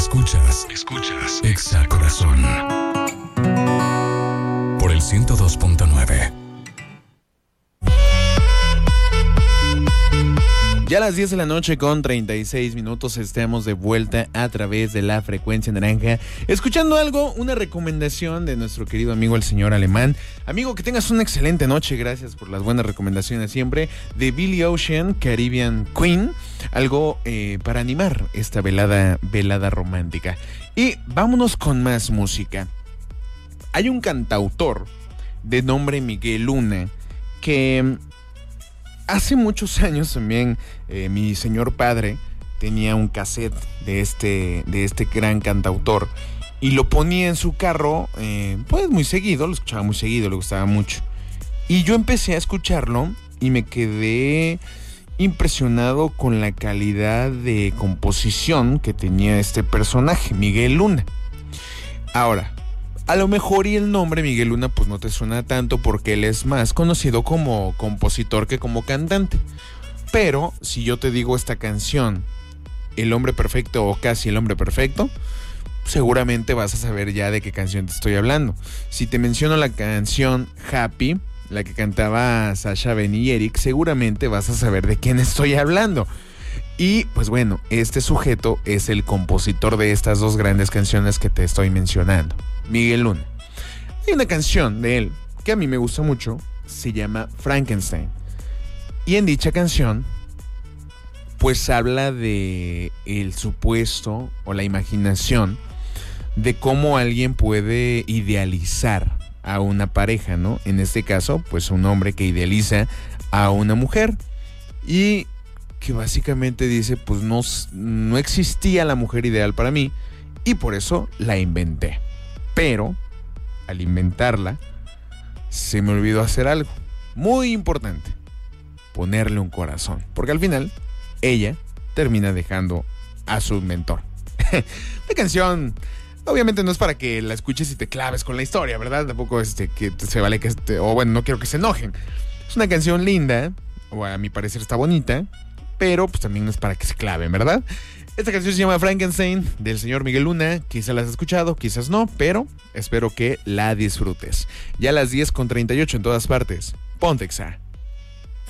Escuchas Exa Corazón por el 102.9. Ya a las 10 de la noche con 36 minutos estamos de vuelta a través de la frecuencia naranja, escuchando algo, una recomendación de nuestro querido amigo el señor Alemán. Amigo, que tengas una excelente noche, gracias por las buenas recomendaciones siempre, de Billy Ocean, Caribbean Queen, algo para animar esta velada romántica. Y vámonos con más música. Hay un cantautor de nombre Miguel Luna que hace muchos años también mi señor padre tenía un cassette de este gran cantautor y lo ponía en su carro, pues muy seguido, lo escuchaba muy seguido, le gustaba mucho. Y yo empecé a escucharlo y me quedé impresionado con la calidad de composición que tenía este personaje, Miguel Luna. Ahora, a lo mejor y el nombre Miguel Luna pues no te suena tanto porque él es más conocido como compositor que como cantante. Pero si yo te digo esta canción, El Hombre Perfecto o Casi el Hombre Perfecto, seguramente vas a saber ya de qué canción te estoy hablando. Si te menciono la canción Happy, la que cantaba Sasha Ben y Eric, seguramente vas a saber de quién estoy hablando. Y pues bueno, este sujeto es el compositor de estas dos grandes canciones que te estoy mencionando, Miguel Luna. Hay una canción de él que a mí me gusta mucho, se llama Frankenstein. Y en dicha canción, pues habla de el supuesto o la imaginación de cómo alguien puede idealizar a una pareja, ¿no? En este caso, pues un hombre que idealiza a una mujer y que básicamente dice, pues no existía la mujer ideal para mí y por eso la inventé. Pero al inventarla, se me olvidó hacer algo muy importante: ponerle un corazón. Porque al final, ella termina dejando a su mentor. La canción, obviamente no es para que la escuches y te claves con la historia, ¿verdad? Tampoco que se vale que o bueno, no quiero que se enojen. Es una canción linda, o a mi parecer está bonita, pero pues también no es para que se claven, ¿verdad? Esta canción se llama Frankenstein, del señor Miguel Luna. Quizás la has escuchado, quizás no, pero espero que la disfrutes. Ya a las 10:38 en todas partes. Ponte Exa.